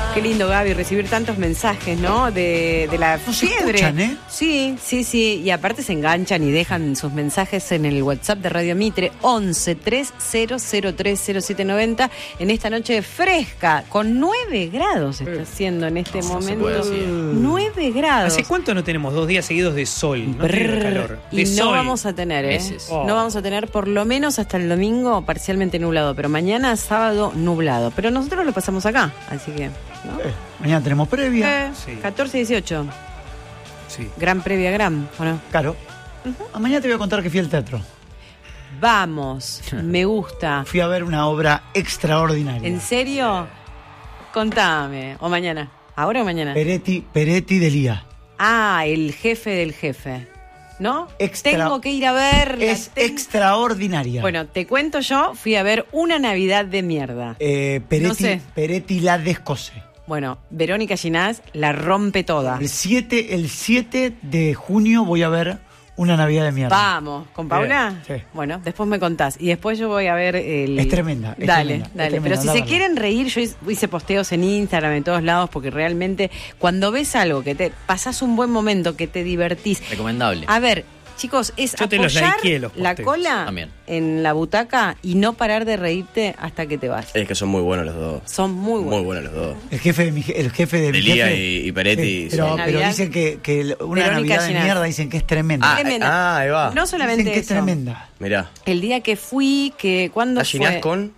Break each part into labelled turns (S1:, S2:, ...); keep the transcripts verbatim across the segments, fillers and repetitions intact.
S1: Qué lindo, Gaby, recibir tantos mensajes, ¿no? De, de la
S2: No se
S1: fiebre.
S2: escuchan, ¿eh?
S1: Sí, sí, sí. Y aparte se enganchan y dejan sus mensajes en el WhatsApp de Radio Mitre, once tres cero cero tres cero siete nueve cero, en esta noche fresca, con nueve grados está haciendo en este
S3: No, no se
S1: momento.
S3: puede decir.
S1: nueve grados.
S4: ¿Hace cuánto no tenemos dos días seguidos de sol? No te digo de calor. De
S1: Y no
S4: sol.
S1: vamos a tener, ¿eh?
S3: Meses.
S4: Oh.
S1: No vamos a tener por lo menos hasta el domingo parcialmente nublado, pero mañana sábado nublado. Pero nosotros lo pasamos acá, así que, ¿no?
S2: Eh, mañana tenemos previa.
S1: Eh,
S4: Sí.
S1: catorce dieciocho,
S4: Sí.
S1: gran previa, gran, ¿o no?
S2: Claro. Ah, mañana te voy a contar que fui al teatro.
S1: Vamos, me gusta.
S2: Fui a ver una obra extraordinaria.
S1: ¿En serio? Contame. O mañana. ¿Ahora o mañana?
S2: Peretti, Peretti de Lía.
S1: Ah, el jefe del jefe. ¿No?
S2: Extra-
S1: Tengo que ir a verla.
S2: Es
S1: ten-
S2: extraordinaria.
S1: Bueno, te cuento yo, fui a ver Una Navidad de Mierda.
S2: Eh, Peretti,
S1: no sé.
S2: Peretti la descose.
S1: Bueno, Verónica Ginás la rompe toda.
S2: El siete, el siete de junio voy a ver Una Navidad de Mierda.
S1: Vamos, ¿con Paula?
S2: Sí.
S1: Bueno, después me contás. Y después yo voy a ver el...
S2: Es tremenda, es
S1: dale,
S2: tremenda, es
S1: dale.
S2: tremenda,
S1: Pero si
S2: anda a
S1: se
S2: verla.
S1: quieren reír, yo hice posteos en Instagram, en todos lados, porque realmente cuando ves algo que te pasás un buen momento, que te divertís.
S3: Recomendable.
S1: A ver, chicos, es
S4: Yo te los
S1: apoyar
S4: likeé, los
S1: la
S4: posteos.
S1: cola
S3: También.
S1: en la butaca y no parar de reírte hasta que te vas.
S5: Es que son muy buenos los dos.
S1: Son muy buenos.
S5: Muy buenos los dos.
S2: El jefe de mi je- el jefe de mi
S5: Elía
S2: jefe.
S5: y- y Peretti
S2: Sí,
S5: son-
S2: pero, pero
S1: Navidad.
S2: dicen que, que el- una
S1: Verónica
S2: Navidad de
S1: Ginás.
S2: mierda dicen que es tremenda.
S5: Ah,
S1: Tremenda.
S5: ah, ahí va.
S1: No
S2: dicen
S1: solamente
S2: que es
S1: eso.
S2: tremenda.
S5: Mirá.
S1: El día que fui, que cuando
S5: ¿La Ginás
S1: fue
S5: con?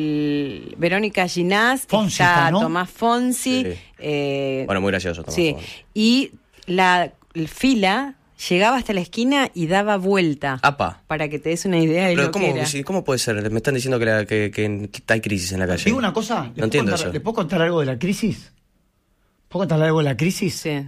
S1: el Verónica Ginás,
S2: Fonsi
S1: está
S2: está, ¿no?
S1: Tomás Fonsi,
S5: Sí.
S1: eh,
S5: Bueno, muy gracioso. Tomás
S1: sí,
S5: Fonsi.
S1: y la fila llegaba hasta la esquina y daba vuelta.
S5: Apa.
S1: Para que te des una idea de
S5: Pero
S1: lo
S5: ¿cómo,
S1: que era.
S5: sí, ¿cómo puede ser? Me están diciendo que, la- que, que- que hay crisis en la calle.
S2: Digo una cosa, ¿le
S5: No
S2: puedo
S5: entiendo
S2: contar-
S5: eso.
S2: ¿le puedo contar algo de la crisis? ¿Puedo contar algo de la crisis?
S1: Sí.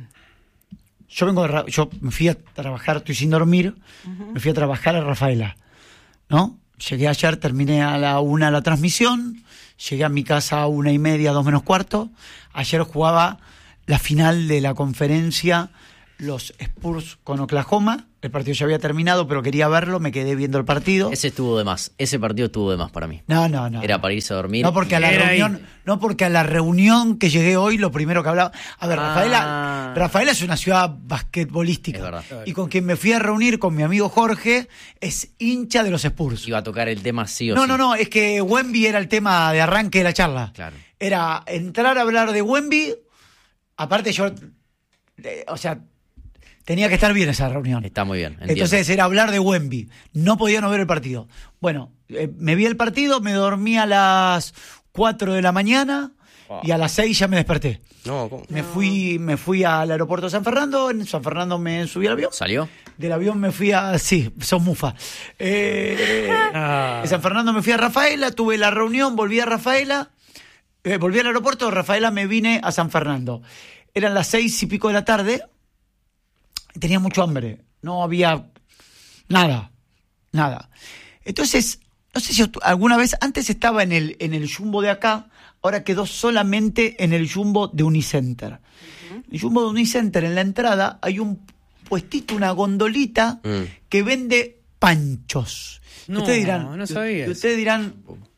S2: Yo vengo de Ra- yo me fui a trabajar, estoy sin dormir, me fui a trabajar a Rafaela, ¿no? Llegué ayer, terminé a la una la transmisión, llegué a mi casa a una y media, dos menos cuarto. Ayer jugaba la final de la conferencia, los Spurs con Oklahoma. El partido ya había terminado, pero quería verlo, me quedé viendo el partido.
S3: Ese estuvo de más. Ese partido estuvo de más para mí.
S2: No, no, no.
S3: Era para irse a dormir.
S2: No porque a la
S4: Era ahí.
S2: reunión, no porque a la reunión que llegué hoy lo primero que hablaba. A ver,
S3: Ah.
S2: Rafaela, Rafaela es una ciudad basquetbolística.
S3: Es verdad.
S2: Y con quien me fui a reunir con mi amigo Jorge es hincha de los Spurs.
S3: Iba a tocar el tema sí o
S2: No,
S3: sí.
S2: no, no, es que Wemby era el tema de arranque de la charla.
S3: Claro.
S2: Era entrar a hablar de Wemby. Aparte yo, eh, o sea, tenía que estar bien esa reunión.
S3: Está muy bien. Entiendo.
S2: Entonces era hablar de Wemby. No podía no ver el partido. Bueno, eh, me vi el partido, me dormí a las cuatro de la mañana y a las seis ya me desperté.
S5: No, ¿cómo?
S2: Me fui me fui al aeropuerto de San Fernando, en San Fernando me subí al avión.
S3: ¿Salió?
S2: Del avión me fui a... Sí, sos mufa. Eh,
S4: Ah.
S2: En San Fernando me fui a Rafaela, tuve la reunión, volví a Rafaela, eh, volví al aeropuerto, de Rafaela me vine a San Fernando. Eran las seis y pico de la tarde, tenía mucho hambre, no había nada, nada. Entonces, no sé si tú- alguna vez, antes estaba en el, en el Jumbo de acá, ahora quedó solamente en el Jumbo de Unicenter. El Jumbo de Unicenter, en la entrada, hay un puestito, una gondolita
S5: Mm.
S2: que vende panchos.
S4: No,
S2: ustedes dirán,
S4: no sabía
S2: y ustedes dirán,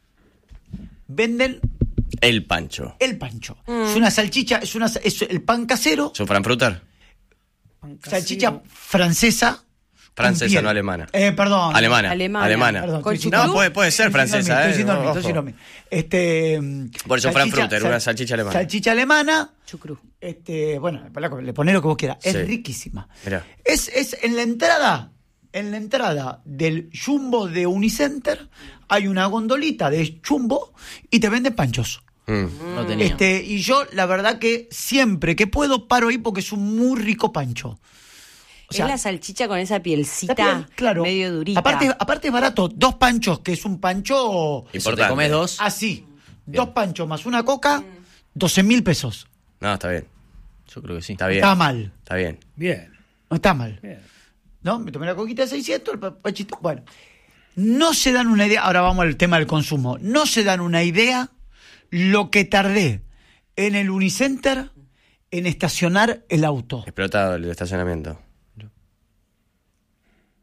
S2: venden
S5: El Pancho.
S2: el pancho. Es una salchicha, es una es el pan casero,
S5: ¿Son Frankfurter?
S2: salchicha francesa. con
S5: Francesa,
S2: piel.
S5: no alemana.
S2: Eh, perdón.
S5: Alemana.
S1: Alemana.
S5: Alemana.
S2: Perdón,
S1: Con
S2: estoy
S1: chucrú.
S5: No, puede, puede ser
S2: Estoy diciendo
S5: francesa,
S2: a mí,
S5: ¿eh?
S2: Estoy diciendo a mí,
S5: Ojo.
S2: estoy diciendo a mí. Este, mm,
S5: Por eso
S2: salchicha-
S5: Frankfurter,
S2: sal-
S5: una salchicha alemana.
S2: Salchicha alemana.
S1: Chucrú.
S2: Este, bueno, le ponés lo que vos quieras. Es
S5: Sí.
S2: riquísima.
S5: Mirá.
S2: Es, es en la entrada, en la entrada del Jumbo de Unicenter, hay una gondolita de Jumbo y te venden panchos.
S5: Mm.
S3: No tenía.
S2: Este, y yo, la verdad que siempre que puedo paro ahí porque es un muy rico pancho. O sea,
S1: es la salchicha con esa
S2: la
S1: pielcita
S2: piel, claro.
S1: medio durita.
S2: Aparte, aparte es barato, dos panchos, que es un pancho
S3: Eso, ¿te
S5: Importante.
S3: comes dos?
S2: así. Dos panchos más una coca, doce mil pesos.
S5: No, está bien.
S3: Yo creo que sí.
S5: Está bien.
S2: Está mal,
S5: Está bien.
S4: Bien.
S2: no está mal.
S4: Bien.
S2: ¿No? Me tomé la coquita de seiscientos, el pa- pachito. Bueno, no se dan una idea, ahora vamos al tema del consumo, no se dan una idea lo que tardé en el Unicenter en estacionar el auto.
S5: Explotado el estacionamiento.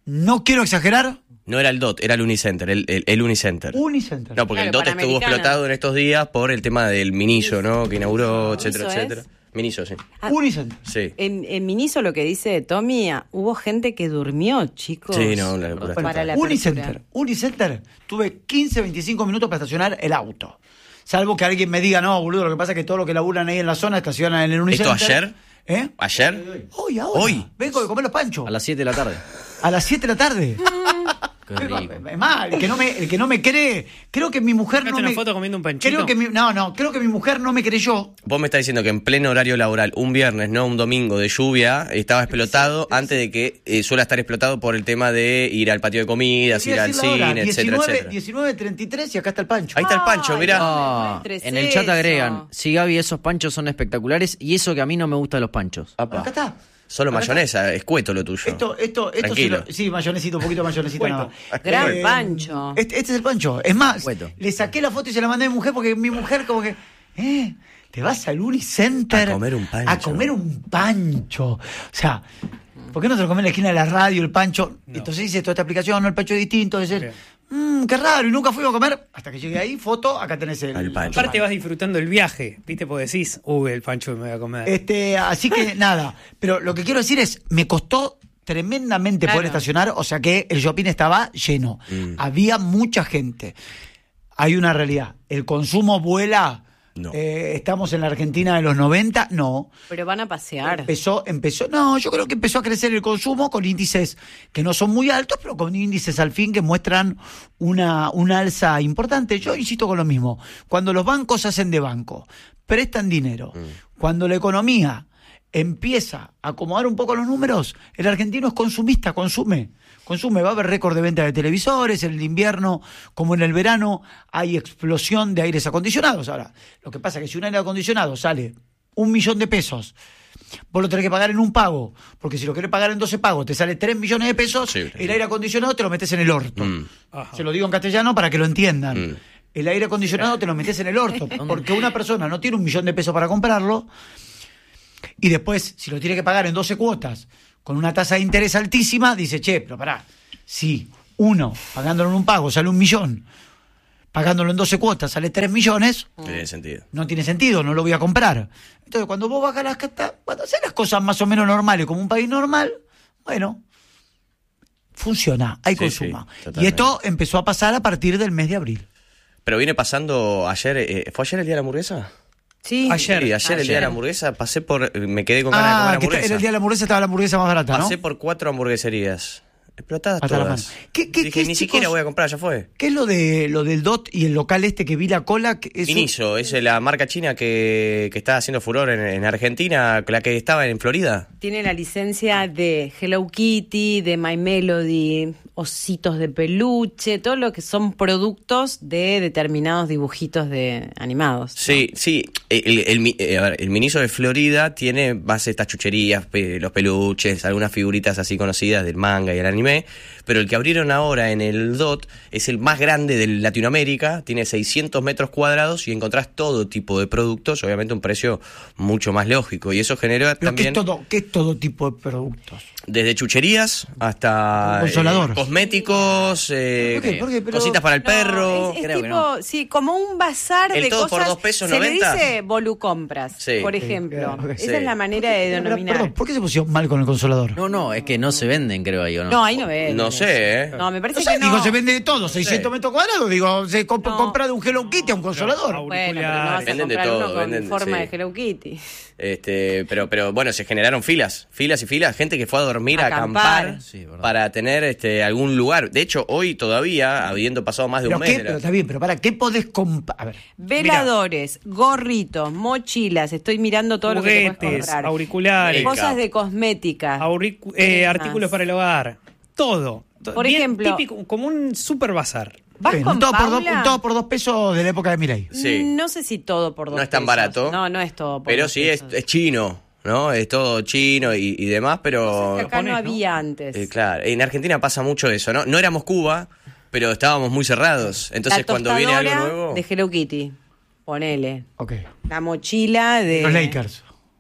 S2: no quiero exagerar,
S5: No era el D O T, era el Unicenter, el, el, el Unicenter.
S2: Unicenter.
S5: No, porque
S1: Claro,
S5: el D O T estuvo
S1: Panamericana.
S5: explotado en estos días por el tema del Miniso, ¿no? Que inauguró, etcétera,
S1: ¿Miniso
S5: etcétera.
S1: es?
S5: Miniso, sí.
S1: Ah,
S2: Unicenter.
S5: Sí.
S1: En, en Miniso lo que dice Tommy, ah, hubo gente que durmió, chicos.
S5: Sí, no, una locura.
S1: Para la
S2: Unicenter.
S1: apertura.
S2: Unicenter. Tuve quince, veinticinco minutos para estacionar el auto. Salvo que alguien me diga, no, boludo, lo que pasa es que todo lo que laburan ahí en la zona estacionan en el Unicenter.
S5: ¿Esto ayer?
S2: ¿Eh?
S5: ¿Ayer?
S2: Hoy, ahora.
S5: Hoy.
S2: Vengo de comer los panchos.
S3: A las siete de la tarde.
S2: A las siete de la tarde.
S3: Qué rico.
S2: Es más, el que no me, el que no me cree, creo que mi mujer no
S4: ¿Sacaste una
S2: me.
S4: foto comiendo un panchito?
S2: Creo que mi, no, no, creo que mi mujer no me creyó.
S5: Vos me estás diciendo que en pleno horario laboral, un viernes, no un domingo de lluvia, estaba explotado antes de que eh, suele estar explotado por el tema de ir al patio de comidas, ir al cine, etcétera, etcétera.
S2: diecinueve treinta y tres y acá está el pancho.
S5: Ahí está el Pancho,
S1: Ay,
S5: mirá.
S1: no.
S3: Ah,
S1: Tres
S3: en el chat
S1: eso.
S3: agregan, sí, Gaby, esos panchos son espectaculares y eso que a mí no me gusta de los panchos.
S5: Apa.
S2: Acá está.
S5: Solo
S2: Acá
S5: mayonesa, escueto lo tuyo.
S2: Esto, esto, esto
S5: Tranquilo.
S2: se lo- sí, mayonesito, un poquito de mayonesita
S4: Cueto.
S2: nada más.
S1: Gran
S2: Eh,
S1: pancho.
S2: Este, este es el pancho. Es más,
S3: Cueto.
S2: le saqué la foto y se la mandé a mi mujer porque mi mujer como que, eh, te vas al Unicenter
S5: A comer un pancho.
S2: a comer un pancho. O sea, ¿por qué no te lo comes en la esquina de la radio el pancho? Entonces dice toda esta aplicación, no, el pancho es distinto, es el,
S4: Bien.
S2: mmm, qué raro, y nunca fuimos a comer. Hasta que llegué ahí, foto, acá tenés el
S5: Al pancho.
S4: Aparte vas disfrutando el viaje, ¿viste? Porque decís, uy, el pancho que me voy a comer.
S2: Este, así que nada, pero lo que quiero decir es, me costó tremendamente
S1: Claro.
S2: poder estacionar, o sea que el shopping estaba lleno,
S5: Mm.
S2: había mucha gente. Hay una realidad, el consumo vuela,
S5: No.
S2: eh, estamos en la Argentina de los noventa, no.
S1: Pero van a pasear.
S2: Empezó, empezó, no, yo creo que empezó a crecer el consumo con índices que no son muy altos, pero con índices al fin que muestran una, una alza importante. Yo insisto con lo mismo, cuando los bancos hacen de banco, prestan dinero, cuando la economía empieza a acomodar un poco los números, el argentino es consumista, consume. Consume, va a haber récord de venta de televisores, en el invierno como en el verano hay explosión de aires acondicionados. Ahora, lo que pasa es que si un aire acondicionado sale un millón de pesos, vos lo tenés que pagar en un pago, porque si lo querés pagar en doce pagos te sale tres millones de pesos,
S5: Sí,
S2: el aire acondicionado te lo metes en el orto.
S5: Mm.
S4: Ajá.
S2: Se lo digo en castellano para que lo entiendan.
S5: Mm.
S2: El aire acondicionado te lo metes en el orto, porque una persona no tiene un millón de pesos para comprarlo, y después, si lo tiene que pagar en doce cuotas, con una tasa de interés altísima, dice, che, pero pará, si uno, pagándolo en un pago, sale un millón, pagándolo en doce cuotas, sale tres millones,
S5: Tiene sentido.
S2: no tiene sentido, no lo voy a comprar. Entonces, cuando vos bajas las castas, cuando haces las cosas más o menos normales, como un país normal, bueno, funciona, hay
S5: Sí,
S2: consumo.
S5: sí,
S2: Y
S5: totalmente.
S2: esto empezó a pasar a partir del mes de abril.
S5: Pero viene pasando ayer, eh, ¿fue ayer el día de la hamburguesa?
S1: Sí.
S4: Ayer.
S5: Sí, ayer, el día de la
S1: Ayer.
S5: hamburguesa, pasé por, me quedé con ganas de
S2: Ah,
S5: comer
S2: que está-
S5: hamburguesa.
S2: en el día de la hamburguesa estaba la hamburguesa más barata, ¿no?
S5: Pasé por cuatro hamburgueserías. Explotadas
S2: Hasta la
S5: todas.
S2: mano. ¿Qué- qué-
S5: Dije,
S2: qué,
S5: ni
S2: chicos?
S5: siquiera voy a comprar, ya fue.
S2: ¿Qué es lo de lo del D O T y el local este que vi la cola? Que es un-
S5: Miniso, es la marca china que, que está haciendo furor en, en Argentina, la que estaba en Florida.
S1: Tiene la licencia de Hello Kitty, de My Melody, ositos de peluche, todo lo que son productos de determinados dibujitos de animados.
S5: Sí, sí. El, el, mi- eh, a ver, el Miniso de Florida tiene base estas chucherías, pe- los peluches, algunas figuritas así conocidas del manga y el anime, pero el que abrieron ahora en el D O T es el más grande de Latinoamérica, tiene seiscientos metros cuadrados y encontrás todo tipo de productos, obviamente un precio mucho más lógico, y eso genera
S2: ¿Pero qué
S5: también
S2: es todo, qué es todo tipo de productos?
S5: desde chucherías hasta
S2: Un consolador.
S5: eh, cosméticos, eh,
S2: ¿Por qué? ¿Por qué? Pero-
S5: cositas para el
S1: No,
S5: perro.
S1: es, es
S3: Creo que
S1: tipo,
S3: no.
S1: sí, como un bazar
S5: El
S1: de
S5: todo por
S1: cosas.
S5: dos pesos
S1: se
S5: noventa.
S1: le dice volucompras,
S5: Sí.
S1: por
S5: Sí,
S1: ejemplo.
S2: claro, ok.
S1: Esa
S5: Sí.
S1: es la manera de
S2: Pero,
S1: denominar.
S2: Perdón, ¿por qué se pusieron mal con el consolador?
S3: No, no, es que no se venden, creo ahí, ¿o no?
S1: No, ahí no ves.
S5: No sé, ¿eh?
S1: No, me parece
S2: No sé,
S1: que no.
S2: digo, se vende de todo, seiscientos metros cuadrados, digo, se comp-
S1: No.
S2: compra de un Hello Kitty a un consolador.
S4: No,
S1: Bueno, pero no vas a
S5: Venden de
S1: comprar
S5: todo,
S1: uno con
S5: venden-
S1: forma
S5: sí.
S1: de Hello Kitty.
S5: Este, pero, pero bueno, se generaron filas, filas y filas, gente que fue a dormir, a
S1: Acampar.
S5: acampar,
S3: Sí, verdad.
S5: para tener este algún lugar. De hecho, hoy todavía, habiendo pasado más de
S2: ¿Pero
S5: un
S2: qué?
S5: mes, de
S2: Pero
S5: la-
S2: está bien, pero para, ¿qué podés comprar? A ver,
S1: Veladores, gorritos, mochilas. Estoy mirando todo lo que te puedes
S4: Juguetes,
S1: comprar.
S4: auriculares,
S1: Cosas de cosmética.
S4: auricu- eh,
S1: ¿Qué
S4: artículos
S1: más?
S4: para el hogar. Todo. To-
S1: Por
S4: bien
S1: ejemplo-
S4: típico, como un super bazar.
S1: ¿Vas
S2: bien,
S1: con
S2: un, todo por dos,
S1: Paula?
S2: un todo por dos pesos de la época de Milei.
S5: Sí.
S1: No sé si todo por dos
S5: no es tan
S1: pesos.
S5: barato.
S1: No, no es todo por
S5: Pero
S1: dos
S5: sí es,
S1: pesos.
S5: es chino, ¿no? Es todo chino y, y demás, pero...
S1: Que acá no
S4: japonés, ¿no?
S1: había antes.
S5: eh, claro, en Argentina pasa mucho eso, ¿no? No éramos Cuba, pero estábamos muy cerrados. Entonces,
S1: La
S5: cuando viene algo
S1: tostadora
S5: nuevo...
S1: de Hello Kitty. Ponele.
S2: Ok.
S1: La mochila de...
S2: Los Lakers.
S1: No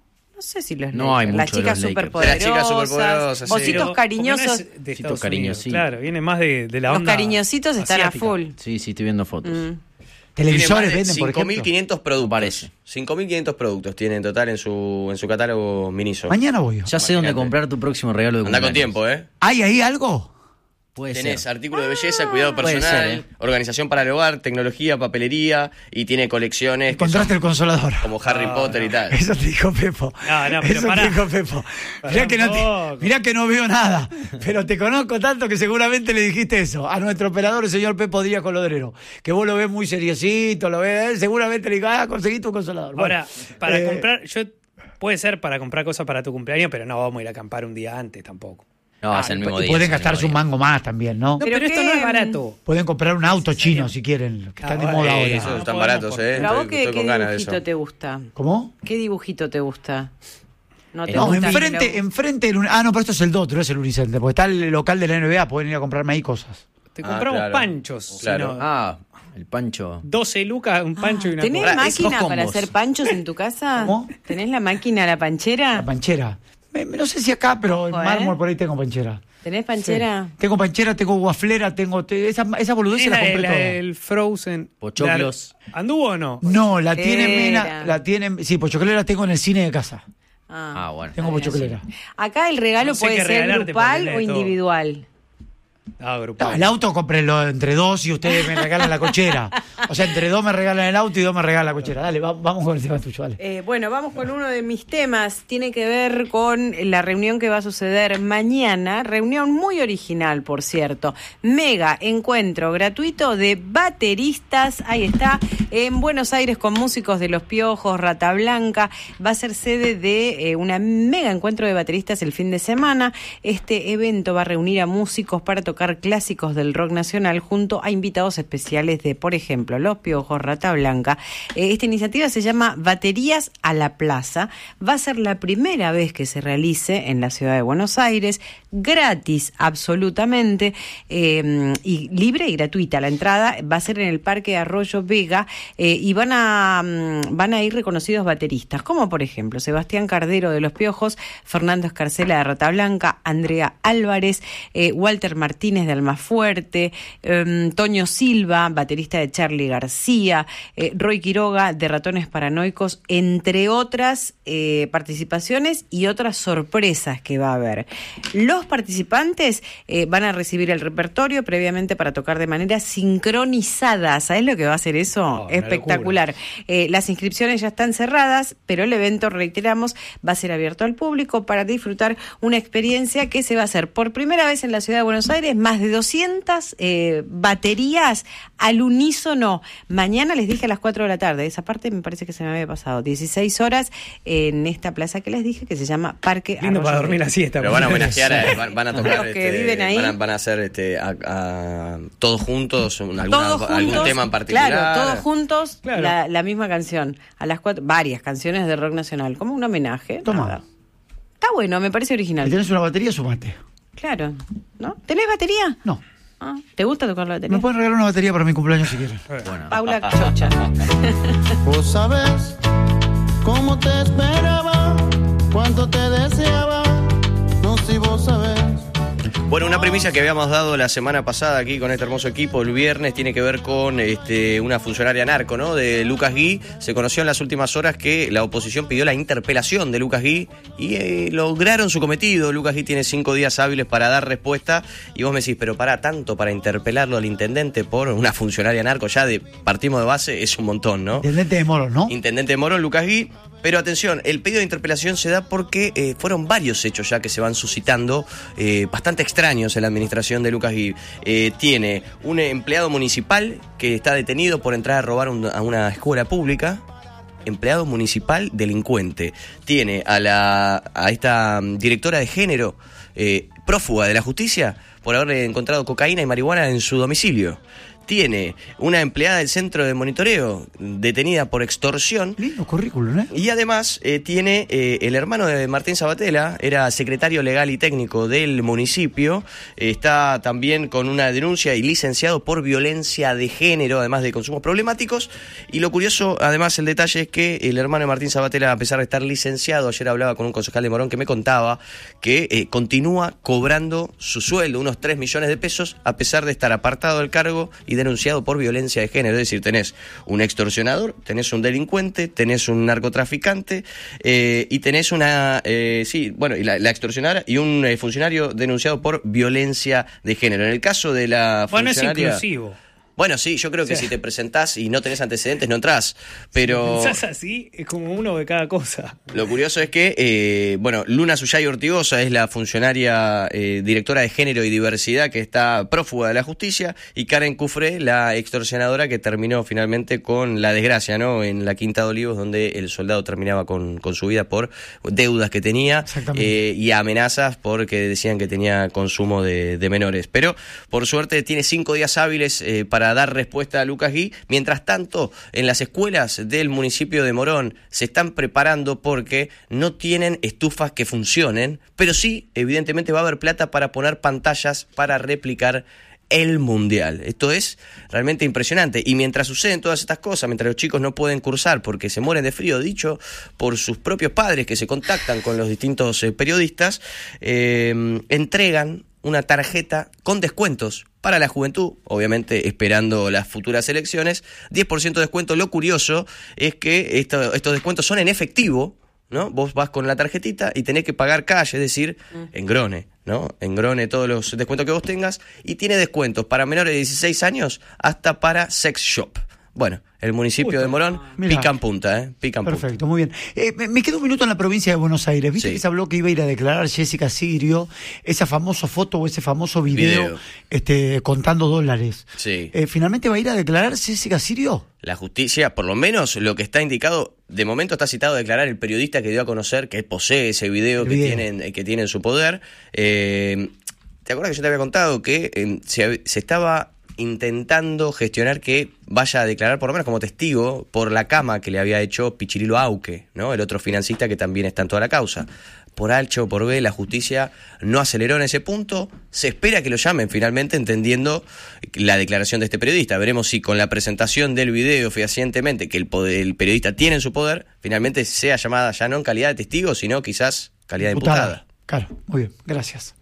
S1: sé si los
S3: No hay
S1: Lakers. Las
S3: mucho de
S1: chicas
S3: los Lakers.
S1: superpoderosas.
S5: Las chicas superpoderosas, sí.
S1: Ositos
S4: Pero, porque
S1: cariñosos.
S4: no es de
S3: Ositos
S4: Estados
S3: cariñositos.
S4: Unidos, claro, viene más de, de la
S1: Los
S4: onda
S1: cariñositos están
S4: asiática.
S1: a full.
S3: Sí, sí, estoy viendo fotos.
S1: Mm.
S2: Televisores
S5: Tiene más
S2: venden,
S5: de
S2: por
S5: cinco mil
S2: ejemplo.
S5: quinientos productos.
S3: Parece.
S5: cinco mil quinientos productos tiene en total en su, en su catálogo Miniso.
S2: Mañana voy yo.
S3: Ya sé dónde
S5: Imagínate.
S3: comprar tu próximo regalo de
S5: Anda con
S3: cumpleaños.
S5: tiempo, ¿eh?
S2: ¿Hay ahí algo?
S3: Puede
S5: Tenés
S3: ser.
S5: artículos de belleza, cuidado
S3: Puede
S5: personal,
S3: ser, ¿eh?
S5: organización para el hogar, tecnología, papelería y tiene colecciones que
S2: Encontraste
S5: son
S2: el consolador.
S5: como Harry
S4: No,
S5: Potter
S4: no.
S5: y tal.
S2: Eso te dijo Pepo.
S4: No, no, pero
S2: Eso
S4: pará.
S2: te dijo Pepo.
S4: Pará
S2: Mirá que, no
S4: un
S2: te-
S4: poco.
S2: mirá que no veo nada, pero te conozco tanto que seguramente le dijiste eso a nuestro operador, el señor Pepo Díaz Colodrero, que vos lo ves muy seriosito, lo ves, seguramente le digo, ah, conseguí tu consolador.
S4: Ahora,
S2: Bueno,
S4: para
S2: eh,
S4: comprar, yo puede ser para comprar cosas para tu cumpleaños, pero no vamos a ir a acampar un día antes tampoco.
S3: No, es el mismo
S2: y
S3: día.
S2: pueden
S3: es el
S2: gastarse un
S3: mismo día.
S2: mango más también, ¿no?
S4: No,
S1: Pero
S4: pero, esto
S1: qué,
S4: no es barato.
S2: Pueden comprar un auto chino si quieren, que
S4: Ah,
S2: están de
S4: bueno,
S2: moda
S5: Eh,
S2: ahora.
S5: esos
S4: No
S5: están
S4: podemos
S5: baratos,
S4: por-
S5: ¿eh?
S1: ¿Pero a vos
S5: Estoy,
S1: qué,
S5: estoy
S1: qué
S5: con ganas de
S1: dibujito
S5: eso.
S1: te gusta?
S2: ¿Cómo?
S1: ¿Qué dibujito te gusta? No te
S2: No,
S1: gusta
S2: enfrente,
S1: que lo-
S2: enfrente del uni- ah, no, pero esto es el D O T, no es el Unicenter, porque está el local de la N B A, pueden ir a comprarme ahí cosas.
S4: Te
S5: Ah,
S4: compramos
S5: claro.
S4: panchos.
S5: Claro.
S4: si no,
S3: Ah, el Pancho.
S4: doce lucas, un pancho y una
S1: ¿Tenés
S4: coca.
S3: Pará, es dos
S1: máquina para
S3: combos.
S1: hacer panchos en tu casa?
S2: ¿Cómo?
S1: ¿Tenés la máquina, la panchera?
S2: La panchera. Me- me- no sé si acá, pero en
S1: Ojo, ¿eh?
S2: mármol por ahí tengo panchera.
S1: ¿Tenés panchera?
S2: Sí. Tengo panchera, tengo guaflera, tengo. te- esa, esa boludez se la
S4: Era
S2: compré
S4: el,
S2: toda.
S4: el Frozen.
S3: Pochoclos.
S4: La- ¿Anduvo o no?
S2: No, la tiene
S1: Era.
S2: Mena, la tiene. Sí, pochoclera la tengo en el cine de casa.
S3: Ah, bueno.
S2: Tengo
S1: Está bien.
S2: pochoclera.
S1: Acá el regalo
S4: No sé
S1: puede
S4: qué
S1: ser
S4: regalarte
S1: grupal
S4: porque
S1: o
S4: tiene todo.
S1: individual.
S4: Ah, grupal.
S2: No, el auto cómprenlo entre dos y ustedes me regalan la cochera. O sea, entre dos me regalan el auto y dos me regalan la cochera. Dale, va- vamos con el tema tuyo, dale.
S1: Eh, bueno, vamos con uno de mis temas. Tiene que ver con la reunión que va a suceder mañana. Reunión muy original, por cierto. Mega encuentro gratuito de bateristas. Ahí está, en Buenos Aires con músicos de Los Piojos, Rata Blanca. Va a ser sede de eh, una mega encuentro de bateristas el fin de semana. Este evento va a reunir a músicos para tocar clásicos del rock nacional junto a invitados especiales de, por ejemplo, Los Piojos, Rata Blanca. Eh, esta iniciativa se llama Baterías a la Plaza. Va a ser la primera vez que se realice en la ciudad de Buenos Aires, gratis absolutamente, eh, y libre y gratuita. La entrada va a ser en el Parque Arroyo Vega eh, y van a, mm, van a ir reconocidos bateristas, como por ejemplo Sebastián Cardero de Los Piojos, Fernando Escarcela de Rata Blanca, Andrea Álvarez, eh, Walter Martínez de Almafuerte, eh, Toño Silva, baterista de Charly García, eh, Roy Quiroga de Ratones Paranoicos, entre otras eh, participaciones y otras sorpresas que va a haber. Los participantes eh, van a recibir el repertorio previamente para tocar de manera sincronizada. ¿Sabes lo que va a hacer eso?
S4: Oh, una
S1: Espectacular. Eh, las inscripciones ya están cerradas, pero el evento, reiteramos, va a ser abierto al público para disfrutar una experiencia que se va a hacer por primera vez en la ciudad de Buenos Aires, más de doscientas eh, baterías al unísono. Mañana les dije a las cuatro de la tarde, esa parte me parece que se me había pasado, dieciséis horas en esta plaza que les dije que se llama Parque
S4: Lindo
S1: Arroyo
S4: para dormir
S1: Vega.
S4: la siesta.
S5: Pero van a
S4: porque-
S5: homenajear, a- van, van a tocar,
S1: Los que
S5: este,
S1: viven ahí.
S5: van, a, van a hacer este, a- a- todos juntos un- alguna-
S1: Todos juntos,
S5: algún tema en particular.
S1: Claro, todos juntos,
S4: Claro.
S1: la, la misma canción. A las cuatro, varias canciones de rock nacional, como un homenaje.
S2: Toma.
S1: nada. Está bueno, me parece
S2: Si
S1: original.
S2: tenés una batería, sumate.
S1: Claro, ¿no? ¿Tenés batería?
S2: No.
S1: Ah, ¿te gusta tocar la batería?
S2: Me pueden regalar una batería para mi cumpleaños si quieren.
S3: Bueno.
S1: Paula Chocha.
S6: Vos sabés cómo te esperaba, cuánto te deseaba, no si vos sabés.
S5: Bueno, una primicia que habíamos dado la semana pasada aquí con este hermoso equipo, el viernes, tiene que ver con este, una funcionaria narco, ¿no? De Lucas Gui. Se conoció en las últimas horas que la oposición pidió la interpelación de Lucas Gui y eh, lograron su cometido. Lucas Gui tiene cinco días hábiles para dar respuesta y vos me decís, pero para tanto, para interpelarlo al intendente por una funcionaria narco, ya de partimos de base, es un montón, ¿no?
S2: Intendente de Moros, ¿no?
S5: Intendente de Morón, Lucas Gui. Pero atención, el pedido de interpelación se da porque eh, fueron varios hechos ya que se van suscitando, eh, bastante extraños en la administración de Lucas Gui. Eh, tiene un empleado municipal que está detenido por entrar a robar un- a una escuela pública. Empleado municipal delincuente. Tiene a la a esta mm, directora de género eh, prófuga de la justicia por haber encontrado cocaína y marihuana en su domicilio. tiene una empleada del centro de monitoreo detenida por extorsión.
S2: Lindo currículum, ¿eh?
S5: Y además eh, tiene eh, el hermano de Martín Sabatella, era secretario legal y técnico del municipio, eh, está también con una denuncia y licenciado por violencia de género, además de consumos problemáticos. Y lo curioso, además, el detalle es que el hermano de Martín Sabatella, a pesar de estar licenciado, ayer hablaba con un concejal de Morón que me contaba que eh, continúa cobrando su sueldo, unos tres millones de pesos, a pesar de estar apartado del cargo y denunciado por violencia de género. Es decir, tenés un extorsionador, tenés un delincuente, tenés un narcotraficante eh, y tenés una, eh, sí, bueno, y la, la extorsionadora y un eh, funcionario denunciado por violencia de género. En el caso de la
S4: Bueno, es
S5: funcionaria...
S4: inclusivo.
S5: Bueno, sí, yo creo que
S4: O sea,
S5: si te presentás y no tenés antecedentes, no entrás. Pero
S4: si pensás así, es como uno de cada cosa.
S5: lo curioso es que, eh, bueno, Luna Suyay Ortigosa es la funcionaria eh, directora de Género y Diversidad que está prófuga de la justicia, y Karen Cufré, la extorsionadora que terminó finalmente con la desgracia, ¿no? En la Quinta de Olivos, donde el soldado terminaba con, con su vida por deudas que tenía eh, y amenazas porque decían que tenía consumo de, de menores. Pero, por suerte, tiene cinco días hábiles eh, para para dar respuesta a Lucas Gui. Mientras tanto, en las escuelas del municipio de Morón se están preparando porque no tienen estufas que funcionen, pero sí, evidentemente, va a haber plata para poner pantallas para replicar el Mundial. Esto es realmente impresionante. Y mientras suceden todas estas cosas, mientras los chicos no pueden cursar porque se mueren de frío, dicho por sus propios padres que se contactan con los distintos eh, periodistas, eh, entregan una tarjeta con descuentos para la juventud, obviamente esperando las futuras elecciones, diez por ciento de descuento. Lo curioso es que esto, estos descuentos son en efectivo, ¿no? Vos vas con la tarjetita y tenés que pagar cash, es decir, engrone, ¿no? Engrone todos los descuentos que vos tengas, y tiene descuentos para menores de dieciséis años hasta para sex shop. Bueno, el municipio
S2: Uy,
S5: de Morón
S2: mirá.
S5: pica en punta, ¿eh? Pica en
S2: Perfecto, muy bien. Eh, me, me quedo un minuto en la provincia de Buenos Aires. ¿Viste
S5: Sí.
S2: que se habló que iba a ir a declarar Jessica Sirio, esa famosa foto o ese famoso video,
S5: Video.
S2: Este, contando dólares?
S5: Sí.
S2: Eh, ¿Finalmente va a ir a declarar Jessica Sirio?
S5: La justicia, por lo menos lo que está indicado, de momento está citado a declarar el periodista que dio a conocer que posee ese video,
S2: El
S5: que,
S2: video.
S5: Tienen, que tiene en su poder. Eh, ¿Te acuerdas que yo te había contado que eh, se, se estaba intentando gestionar que vaya a declarar por lo menos como testigo por la cama que le había hecho Pichirilo Auque, ¿no? El otro financista que también está en toda la causa? Por H o por B, la justicia no aceleró en ese punto. Se espera que lo llamen finalmente, entendiendo la declaración de este periodista. Veremos si con la presentación del video fehacientemente que el, poder, el periodista tiene en su poder, finalmente sea llamada ya no en calidad de testigo, sino quizás calidad de imputada.
S2: Claro, muy bien, gracias.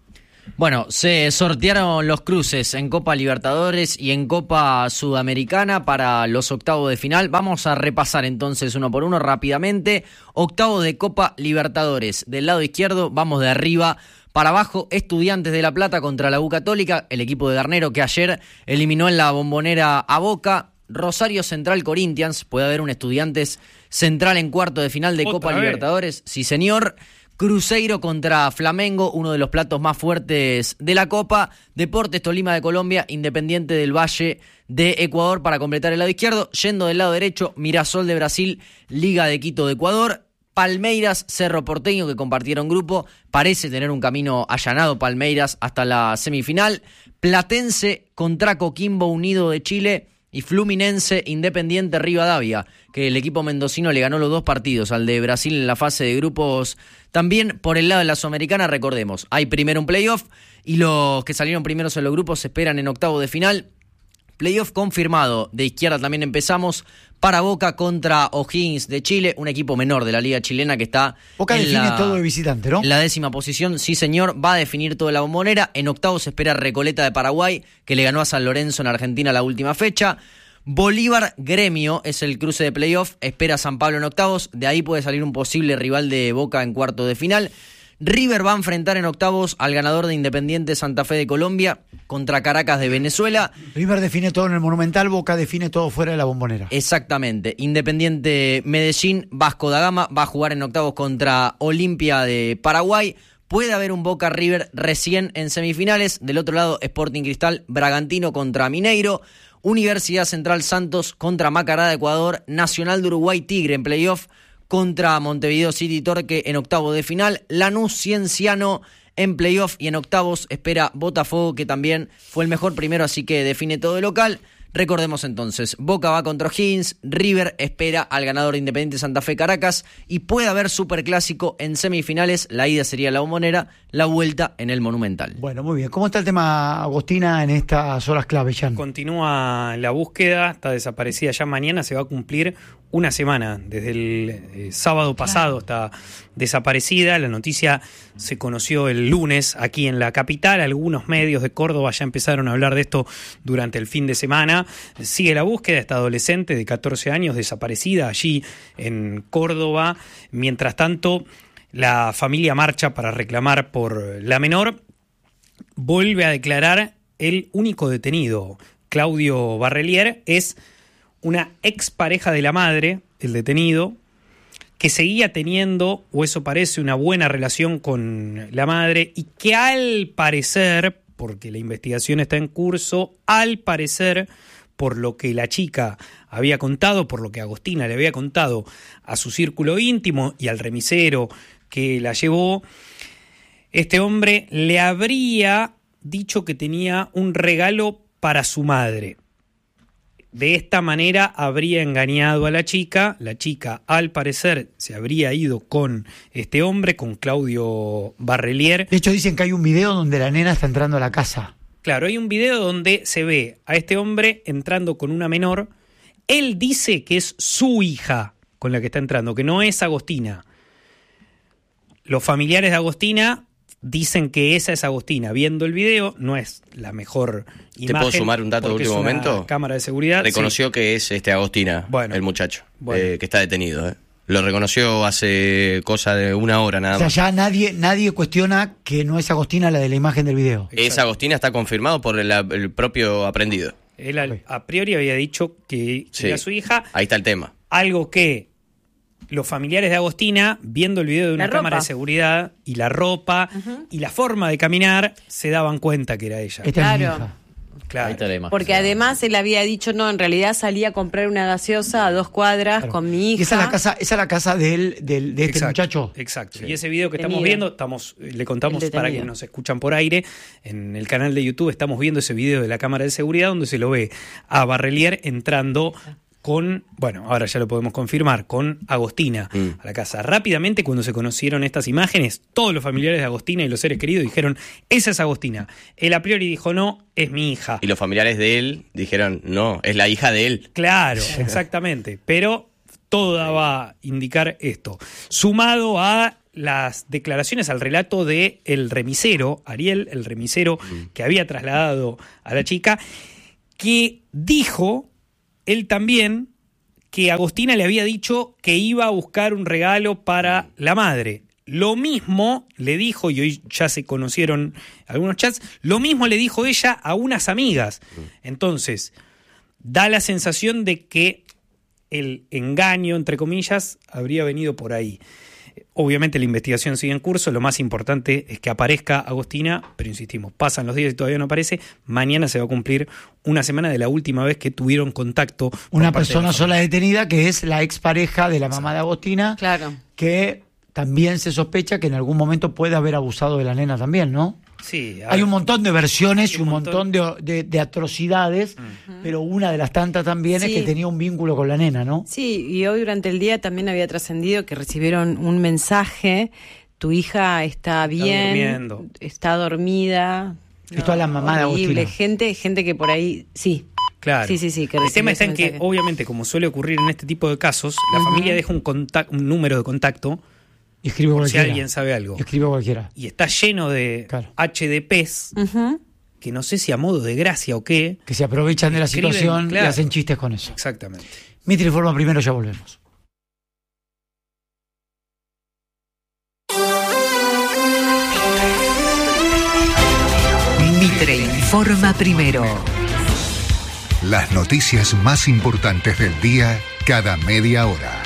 S3: Bueno, se sortearon los cruces en Copa Libertadores y en Copa Sudamericana para los octavos de final. Vamos a repasar entonces uno por uno rápidamente. Octavos de Copa Libertadores. Del lado izquierdo vamos de arriba para abajo. Estudiantes de La Plata contra la U Católica, el equipo de Garnero que ayer eliminó en la Bombonera a Boca. Rosario Central Corinthians, puede haber un Estudiantes Central en cuarto de final de
S4: Otra
S3: Copa
S4: vez.
S3: Libertadores. Sí, señor. Cruzeiro contra Flamengo, uno de los platos más fuertes de la Copa. Deportes Tolima de Colombia, Independiente del Valle de Ecuador para completar el lado izquierdo. Yendo del lado derecho, Mirasol de Brasil, Liga de Quito de Ecuador. Palmeiras, Cerro Porteño, que compartieron grupo. Parece tener un camino allanado Palmeiras hasta la semifinal. Platense contra Coquimbo Unido de Chile. Y Fluminense Independiente Rivadavia, que el equipo mendocino le ganó los dos partidos al de Brasil en la fase de grupos. También por el lado de la Sudamericana, recordemos, hay primero un playoff y los que salieron primeros en los grupos se esperan en octavo de final. Playoff confirmado, de izquierda también empezamos, para Boca contra O'Higgins de Chile, un equipo menor de la liga chilena que está
S2: Boca
S3: en
S2: define
S3: la,
S2: todo de visitante, ¿no?
S3: en la décima posición. Sí, señor, va a definir toda la Bombonera. En octavos se espera Recoleta de Paraguay, que le ganó a San Lorenzo en Argentina la última fecha. Bolívar Gremio es el cruce de playoff, espera San Pablo en octavos, de ahí puede salir un posible rival de Boca en cuarto de final. River va a enfrentar en octavos al ganador de Independiente Santa Fe de Colombia contra Caracas de Venezuela.
S2: River define todo en el Monumental, Boca define todo fuera de la Bombonera.
S3: Exactamente. Independiente Medellín, Vasco da Gama va a jugar en octavos contra Olimpia de Paraguay. Puede haber un Boca River recién en semifinales. Del otro lado, Sporting Cristal Bragantino contra Mineiro. Universidad Central Santos contra Macará de Ecuador. Nacional de Uruguay Tigre en playoff contra Montevideo City Torque en octavo de final. Lanús Cienciano en playoff, y en octavos espera Botafogo, que también fue el mejor primero, así que define todo de local. Recordemos entonces, Boca va contra O'Higgins, River espera al ganador de Independiente Santa Fe Caracas, y puede haber superclásico en semifinales. La ida sería la Bombonera, la vuelta en el Monumental.
S2: Bueno, muy bien. ¿Cómo está el tema, Agostina, en estas horas clave, Jan?
S4: Continúa la búsqueda, está desaparecida ya. Mañana se va a cumplir una semana, desde el eh, sábado pasado está desaparecida. La noticia se conoció el lunes aquí en la capital. Algunos medios de Córdoba ya empezaron a hablar de esto durante el fin de semana. Sigue la búsqueda de esta adolescente de catorce años desaparecida allí en Córdoba. Mientras tanto, la familia marcha para reclamar por la menor. Vuelve a declarar el único detenido. Claudio Barrelier es una expareja de la madre, el detenido, que seguía teniendo, o eso parece, una buena relación con la madre, y que al parecer, porque la investigación está en curso, al parecer, por lo que la chica había contado, por lo que Agostina le había contado a su círculo íntimo y al remisero que la llevó, este hombre le habría dicho que tenía un regalo para su madre. De esta manera habría engañado a la chica. La chica, al parecer, se habría ido con este hombre, con Claudio Barrelier.
S2: De hecho, dicen que hay un video donde la nena está entrando a la casa.
S4: Claro, hay un video donde se ve a este hombre entrando con una menor. Él dice que es su hija con la que está entrando, que no es Agostina. Los familiares de Agostina dicen que esa es Agostina. Viendo el video, no es la mejor imagen.
S5: ¿Te puedo sumar un dato de último momento?
S4: Cámara de seguridad.
S5: Reconoció
S4: sí.
S5: que es este Agostina,
S4: bueno,
S5: el muchacho,
S4: bueno.
S5: eh, que está detenido. Eh. Lo reconoció hace cosa de una hora nada más.
S2: O sea, ya nadie, nadie cuestiona que no es Agostina la de la imagen del video.
S5: Esa Agostina está confirmado por el, el propio aprendido.
S4: Él al, a priori había dicho que
S5: sí.
S4: era su hija.
S5: Ahí está el tema.
S4: Algo que los familiares de Agostina, viendo el video de una
S1: la
S4: cámara
S1: ropa.
S4: de seguridad y la ropa
S1: uh-huh.
S4: y la forma de caminar, se daban cuenta que era ella.
S2: Esta
S1: Claro.
S2: es mi hija.
S4: Claro.
S3: Ahí está la imagen.
S1: Porque además él había dicho, no, en realidad salí a comprar una gaseosa a dos cuadras
S2: Claro.
S1: con mi hija.
S2: Y esa es la casa, esa es la casa del, del, de este
S4: Exacto,
S2: muchacho.
S4: Exacto.
S2: Sí.
S4: Y ese video que estamos
S1: Detenido.
S4: viendo, estamos, le contamos
S1: El
S4: para
S1: detenido.
S4: que nos escuchan por aire, en el canal de YouTube estamos viendo ese video de la cámara de seguridad donde se lo ve a Barrelier entrando con, bueno, ahora ya lo podemos confirmar, con Agostina
S5: Mm.
S4: a la casa. Rápidamente, cuando se conocieron estas imágenes, todos los familiares de Agostina y los seres queridos dijeron, esa es Agostina. Él a priori dijo, no, es mi hija.
S5: Y los familiares de él dijeron, no, es la hija de él.
S4: Claro, exactamente. Pero todo daba a indicar esto. Sumado a las declaraciones, al relato de el remisero, Ariel, el remisero que había trasladado a la chica, que dijo él también que Agostina le había dicho que iba a buscar un regalo para la madre. Lo mismo le dijo, y hoy ya se conocieron algunos chats, lo mismo le dijo ella a unas amigas. Entonces, da la sensación de que el engaño, entre comillas, habría venido por ahí. Obviamente la investigación sigue en curso, lo más importante es que aparezca Agostina, pero insistimos, pasan los días y todavía no aparece. Mañana se va a cumplir una semana de la última vez que tuvieron contacto.
S2: Una persona sola detenida que es la expareja de la mamá de Agostina,
S1: Claro.
S2: que también se sospecha que en algún momento puede haber abusado de la nena también, ¿no?
S4: Sí,
S2: Hay un montón de versiones
S4: Hay
S2: y
S4: un
S2: un montón,
S4: montón.
S2: de, de- de atrocidades, pero una de las tantas también es
S1: Sí.
S2: que tenía un vínculo con la nena, ¿no?
S1: Sí, y hoy durante el día también había trascendido que recibieron un mensaje, tu hija está bien,
S4: durmiendo.
S1: está dormida.
S2: Esto a la mamá de
S1: horrible.
S2: Agostina.
S1: Gente, gente que por ahí, sí.
S4: Claro.
S1: Sí, sí, sí, que
S4: El
S1: recibió
S4: tema está
S1: ese
S4: en que,
S1: mensaje.
S4: obviamente, como suele ocurrir en este tipo de casos, la familia deja un, contac- un número de contacto
S2: Y escribe
S4: por si
S2: cualquiera.
S4: alguien sabe algo.
S2: Y escribe cualquiera.
S4: Y está lleno de
S2: Claro.
S4: H D Ps,
S1: Ujú.
S4: que no sé si a modo de gracia o qué.
S2: Que se aprovechan de la
S4: Escriben,
S2: situación
S4: claro.
S2: y hacen chistes con eso.
S4: Exactamente.
S2: Mitri informa primero, ya volvemos.
S7: Mitre informa primero.
S8: Las noticias más importantes del día cada media hora.